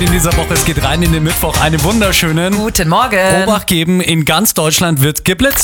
In dieser Woche, es geht rein in den Mittwoch. Einen wunderschönen Guten Morgen. Obacht geben, in ganz Deutschland wird geblitzt.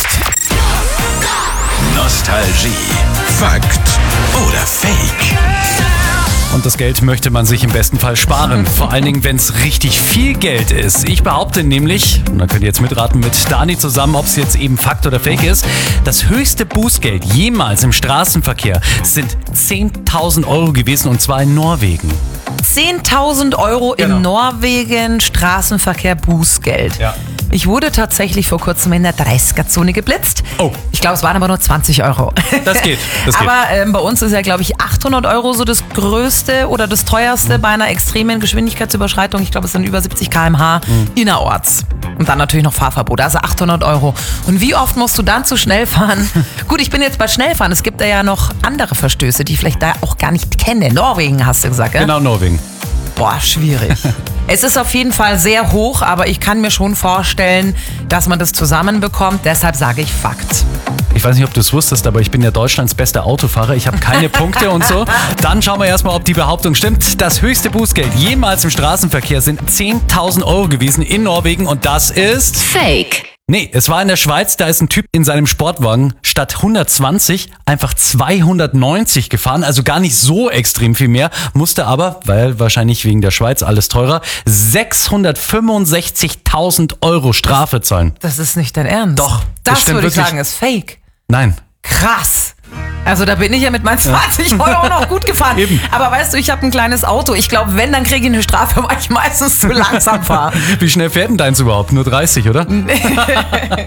Nostalgie, Fakt oder Fake? Und das Geld möchte man sich im besten Fall sparen. Vor allen Dingen, wenn es richtig viel Geld ist. Ich behaupte nämlich, und da könnt ihr jetzt mitraten mit Dani zusammen, ob es jetzt eben Fakt oder Fake ist, das höchste Bußgeld jemals im Straßenverkehr sind 10.000 Euro gewesen, und zwar in Norwegen. 10.000 Euro Genau. in Norwegen Straßenverkehr Bußgeld. Ja. Ich wurde tatsächlich vor kurzem in der 30er-Zone geblitzt. Oh. Ich glaube, es waren aber nur 20 Euro. Das geht. Aber bei uns ist ja, glaube ich, 800 Euro so das größte oder das teuerste bei einer extremen Geschwindigkeitsüberschreitung. Ich glaube, es sind über 70 km/h innerorts. Und dann natürlich noch Fahrverbot, also 800 Euro. Und wie oft musst du dann zu schnell fahren? Gut, ich bin jetzt bei Schnellfahren. Es gibt ja noch andere Verstöße, die ich vielleicht da auch gar nicht kenne. Norwegen hast du gesagt, gell? Genau, Norwegen. Boah, schwierig. Es ist auf jeden Fall sehr hoch, aber ich kann mir schon vorstellen, dass man das zusammenbekommt. Deshalb sage ich Fakt. Ich weiß nicht, ob du es wusstest, aber ich bin ja Deutschlands bester Autofahrer. Ich habe keine Punkte und so. Dann schauen wir erstmal, ob die Behauptung stimmt. Das höchste Bußgeld jemals im Straßenverkehr sind 10.000 Euro gewesen in Norwegen, und das ist... Fake. Nee, es war in der Schweiz, da ist ein Typ in seinem Sportwagen statt 120 einfach 290 gefahren, also gar nicht so extrem viel mehr, musste aber, weil wahrscheinlich wegen der Schweiz alles teurer, 665.000 Euro Strafe zahlen. Das ist nicht dein Ernst. Doch, das Das stimmt würde ich wirklich. sagen, ist Fake. Nein. Krass. Also da bin ich ja mit meinen 20 Euro noch gut gefahren. Eben. Aber weißt du, ich habe ein kleines Auto. Ich glaube, wenn, dann kriege ich eine Strafe, weil ich meistens zu langsam fahre. Wie schnell fährt denn deins überhaupt? Nur 30, oder?